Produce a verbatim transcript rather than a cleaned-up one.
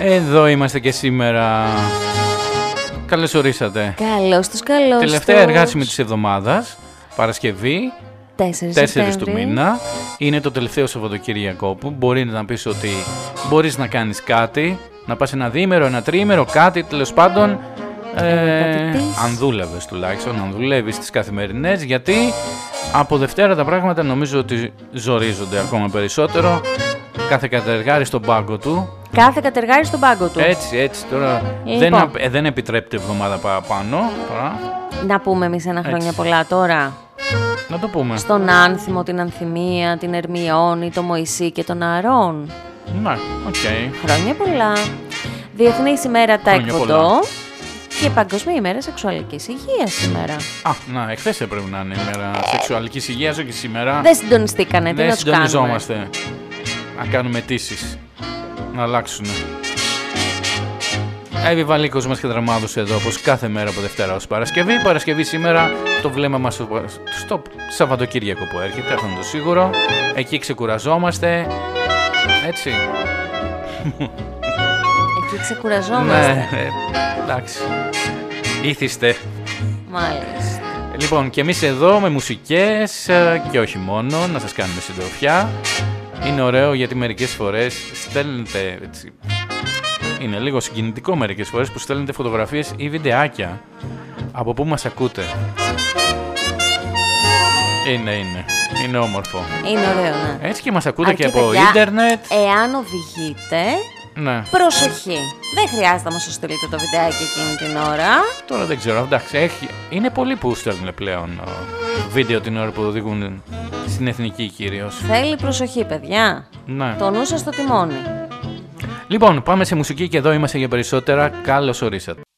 Εδώ είμαστε και σήμερα. Καλώς ορίσατε. Καλώς τους, καλώς Τελευταία τους. εργάσιμη της εβδομάδας, Παρασκευή, τέσσερις του μήνα. Είναι το τελευταίο Σαββατοκύριακο που μπορεί να πεις ότι μπορείς να κάνεις κάτι, να πας ένα διήμερο, ένα τριήμερο, κάτι τέλος πάντων. Ε, αν δούλευες τουλάχιστον, αν δουλεύεις τις καθημερινές, γιατί από Δευτέρα τα πράγματα νομίζω ότι ζορίζονται ακόμα περισσότερο. Κάθε κατεργάρι στον πάγκο του. Κάθε κατεργάρι στον πάγκο του. Έτσι, έτσι. Τώρα λοιπόν. δεν, ε, δεν επιτρέπεται εβδομάδα παραπάνω. Τώρα. Να πούμε εμείς ένα χρόνια Έτσι. πολλά τώρα. Να το πούμε. Στον Άνθιμο, την Ανθυμία, την Ερμιόνη, τον Μωυσή και τον Ααρών. Ναι, οκ. Okay. Χρόνια πολλά. Διεθνής ημέρα Χρόνια τέκβοντο. πολλά. Και Παγκοσμία ημέρα σεξουαλικής υγείας σήμερα. Α, να, εχθές έπρεπε να είναι η ημέρα σεξουαλικής υγείας, όχι σήμερα. Δεν συντονιστήκανε, τι Δεν να τους κάνουμε. συντονιζόμαστε. Να κάνουμε αιτήσεις. Να αλλάξουν. Εύη Βαλίκος μας και δραμάδος εδώ, όπως κάθε μέρα από Δευτέρα ως Παρασκευή. Παρασκευή σήμερα το βλέμμα μας στο, στο Σαββατοκύριακο που έρχεται, αυτό είναι το σίγουρο. Εκεί ξεκουραζόμαστε. Έτσι. Εκεί ξεκουραζόμαστε. Ναι, ε, εντάξει. Ήθιστε. Μάλιστα. Λοιπόν, και εμείς εδώ με μουσικές ε, και όχι μόνο, να σας κάνουμε συντροφιά. Είναι ωραίο γιατί μερικές φορές στέλνετε, έτσι, είναι λίγο συγκινητικό μερικές φορές που στέλνετε φωτογραφίες ή βιντεάκια από πού μας ακούτε. Είναι, είναι. Είναι όμορφο. Είναι ωραίο, ναι. Έτσι και μας ακούτε Αρκεί, και από παιδιά, ίντερνετ. Εάν οδηγείτε, Ναι. προσοχή. Δεν χρειάζεται να μας το στείλετε το βιντεάκι εκείνη την ώρα. Τώρα δεν ξέρω, εντάξει, έχει... είναι πολλοί που στέλνουν πλέον ο, βίντεο την ώρα που οδηγούν στην εθνική κυρίως. Θέλει προσοχή, παιδιά. Ναι. Το νου σας στο τιμόνι. Λοιπόν, πάμε σε μουσική και εδώ είμαστε για περισσότερα. Καλώς ορίσατε.